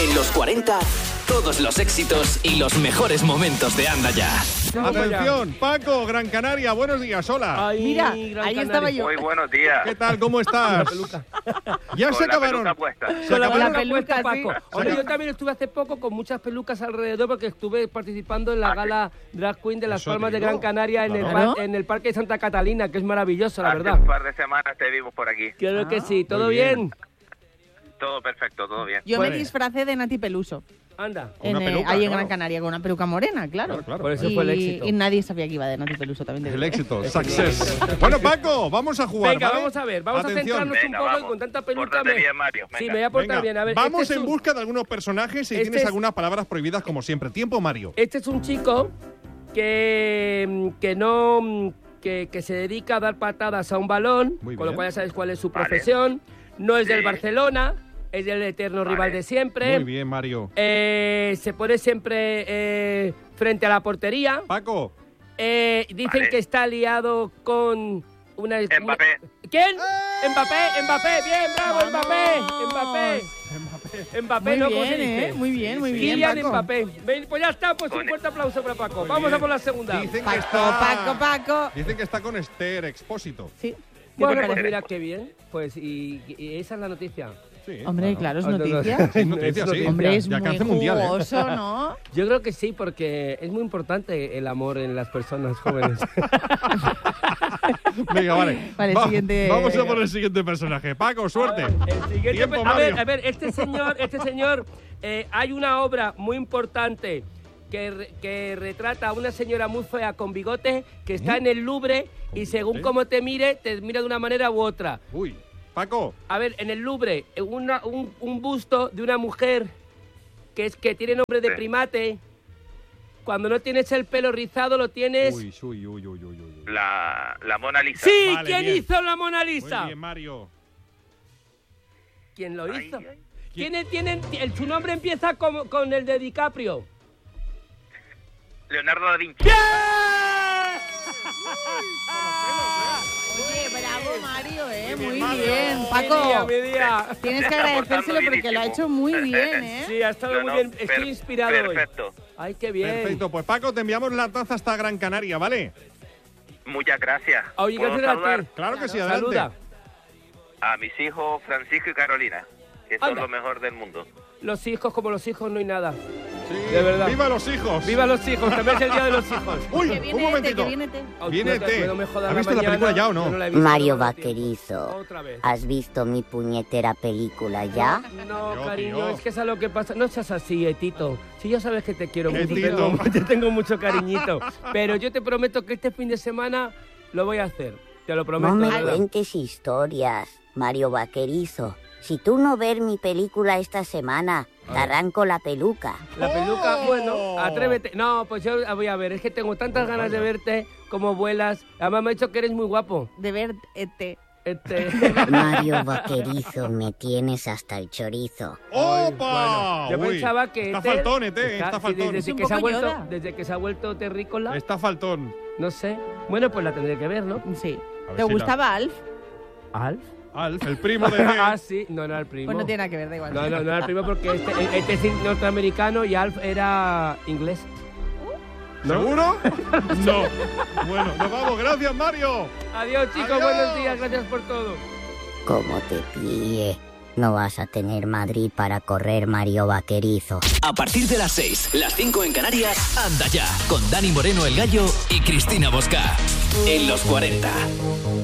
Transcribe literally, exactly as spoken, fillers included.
En los cuarenta, todos los éxitos y los mejores momentos de Anda Ya. Atención, Paco, Gran Canaria, buenos días, hola. Ay, Mira, Gran ahí Canaria. estaba yo. Muy buenos días. ¿Qué tal, cómo estás? Ya Con se la acabaron. peluca puesta. Se Con la acabaron. peluca puesta, peluca, sí. Paco. Hombre, yo también estuve hace poco con muchas pelucas alrededor porque estuve participando en la Ah, sí. gala Drag Queen de Las Eso Palmas de digo. Gran Canaria en el, Claro. par- en el Parque de Santa Catalina, que es maravilloso, la Hace verdad. un par de semanas te vimos por aquí. Creo que sí. ¿Todo Muy bien. bien? Todo perfecto, todo bien. Yo Vale. me disfracé de Nati Peluso. Anda. Con una En, eh, peluca, ahí en claro. Gran Canaria, con una peluca morena, claro. Claro, claro. Por eso y, fue el éxito. y nadie sabía que iba de Nati Peluso también. te El digo. éxito, success. Bueno, Paco, vamos a jugar, Venga, ¿vale? vamos a ver. Vamos Atención. a centrarnos Venga, un poco vamos. y con tanta peluca. Pórtate me- bien, Mario, Sí, venga. me voy a portar Venga, bien. A ver, vamos este es en un- busca de algunos personajes y Este tienes es- algunas palabras prohibidas como siempre. Tiempo, Mario. Este es un chico que, que no que, que se dedica a dar patadas a un balón, Muy con lo bien. cual ya sabes cuál es su Vale. profesión. No es del Sí. Barcelona, es del eterno Vale. rival de siempre. Muy bien, Mario. Eh, se pone siempre eh, frente a la portería. Paco. Eh, dicen Vale. que está liado con una... Mbappé. una- ¿Quién? Mbappé, Mbappé, bien, bravo, Mbappé, Mbappé. Mbappé, Muy ¿no? ¿Cómo se bien, dice? ¿eh? Muy bien, muy bien, Kylian Paco. Mbappé. Ven, pues ya está, pues un Con- fuerte aplauso para Paco. Muy Vamos bien. a por la segunda. Dicen que Paco, está... Paco, Paco. Dicen que está con Esther Expósito. Sí. ¿Qué Bueno, te pues parece? mira qué bien. Pues y, y esa es la noticia. Sí, Hombre, claro, es Ah, no, no. noticia. Es noticia, sí. Hombre, es De alcance muy mundial, ¿eh? jugoso, ¿no? Yo creo que sí, porque es muy importante el amor en las personas jóvenes. Venga, vale. Vale, el Va- siguiente- Vamos a por el siguiente personaje. Paco, suerte. El siguiente, Tiempo, a ver, Mario. a ver, este señor, este señor, eh, hay una obra muy importante que, re- que retrata a una señora muy fea con bigote que está ¿Eh? en el Louvre y según bigote? cómo te mire, te mira de una manera u otra. Uy, Paco. A ver, en el Louvre, eh, una- un, un busto de una mujer que es que tiene nombre de Sí. primate. Cuando no tienes el pelo rizado, lo tienes... Uy, uy, uy, uy, uy, uy. La, la Mona Lisa. ¡Sí! Vale, ¿Quién bien. hizo la Mona Muy Lisa? bien, Mario. ¿Quién lo Ay, hizo? ay. ¿Quién tienen, el, su nombre empieza con, con el de DiCaprio. Leonardo da Vinci. Oye, bravo, Mario, ¿eh? Muy Muy bien, Mario. bien. Mi día, Paco, mi día. tienes que Se está agradecérselo portando porque lo ha bienísimo. hecho muy bien, ¿eh? Sí, ha estado No, muy no, bien. Estoy per- inspirado Perfecto. hoy. Ay, qué bien. Perfecto, pues Paco, te enviamos la taza hasta Gran Canaria, ¿vale? Muchas gracias. Oye, ¿Puedo gracias a saludar ti. Claro que sí, adelante. Saluda. a mis hijos Francisco y Carolina, que son Anda. lo mejor del mundo? Los hijos, como los hijos, no hay nada. Sí, De verdad. ¡Viva los hijos! ¡Viva los hijos! También es el día de los hijos. Uy, Que viene un Ete, momentito. que viene Ete. Viene No te- T. no me jodas ¿Has la visto la mañana, película ya o no? yo la he visto, Mario no me da tiempo. Vaquerizo, Otra vez. ¿has visto mi puñetera película ya? No, Tío, cariño, tío. es que es a lo que pasa. No seas así, Etito. Si ya sabes que te quiero mucho, Etito. tengo, te tengo mucho cariñito. Pero yo te prometo que este fin de semana lo voy a hacer. Te lo prometo. No me de verdad. cuentes historias, Mario Vaquerizo. Si tú no ver mi película esta semana, te arranco la peluca. La peluca, ¡Oh! bueno, atrévete. No, pues yo voy a ver, es que tengo tantas ganas de verte como vuelas. Además me ha dicho que eres muy guapo. De ver Ete. Este... Mario Vaquerizo, me tienes hasta el chorizo. ¡Opa! Yo Uy, pensaba que... Está Ethel- faltón, Ete, está- está sí, faltón. Desde, Es un que se ha poco vuelto, Yoda. desde que se ha vuelto terrícola, Está faltón. no sé. Bueno, pues la tendré que ver, ¿no? Sí. A ver ¿Te si la- gustaba Alf? ¿Alf? Alf, el primo de ah, Ete. sí. No, no era el primo. Pues no tiene nada que ver, da igual. No, no, no era el primo porque este, este es norteamericano y Alf era inglés. ¿No? ¿Seguro? No. Bueno, nos vamos. Gracias, Mario. Adiós, chicos. Adiós. Buenos días. Gracias por todo. Como te pille, no vas a tener Madrid para correr, Mario Vaquerizo. A partir de las seis, las cinco en Canarias, Anda Ya, con Dani Moreno el Gallo y Cristina Bosca. En los cuarenta.